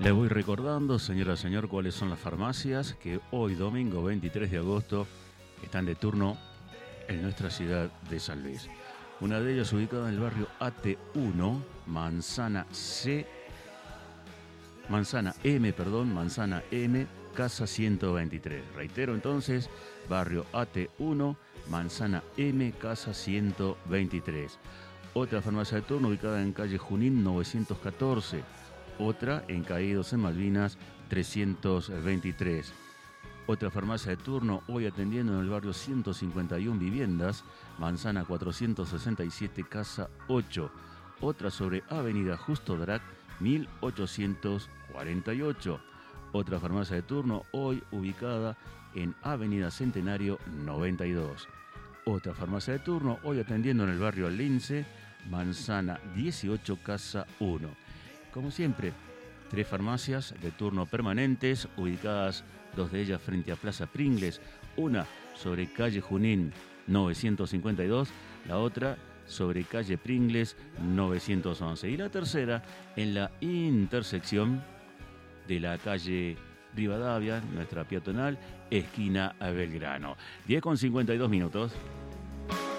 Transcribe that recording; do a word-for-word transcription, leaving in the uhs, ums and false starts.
Le voy recordando, señora, señor, cuáles son las farmacias que hoy, domingo veintitrés de agosto, están de turno en nuestra ciudad de San Luis. Una de ellas ubicada en el barrio A T uno, Manzana C, Manzana M, perdón, Manzana M, Casa ciento veintitrés. Reitero entonces, barrio A T uno, Manzana M, Casa ciento veintitrés. Otra farmacia de turno ubicada en calle Junín novecientos catorce. Otra en Caídos en Malvinas trescientos veintitrés. Otra farmacia de turno hoy atendiendo en el barrio ciento cincuenta y uno Viviendas, Manzana cuatrocientos sesenta y siete, Casa ocho. Otra sobre Avenida Justo Drac mil ochocientos cuarenta y ocho. Otra farmacia de turno hoy ubicada en Avenida Centenario noventa y dos. Otra farmacia de turno hoy atendiendo en el barrio Lince, Manzana dieciocho, Casa uno. Como siempre, tres farmacias de turno permanentes, ubicadas dos de ellas frente a Plaza Pringles, una sobre calle Junín novecientos cincuenta y dos, la otra sobre calle Pringles novecientos once y la tercera en la intersección de la calle Rivadavia, nuestra peatonal, esquina a Belgrano. diez con cincuenta y dos minutos.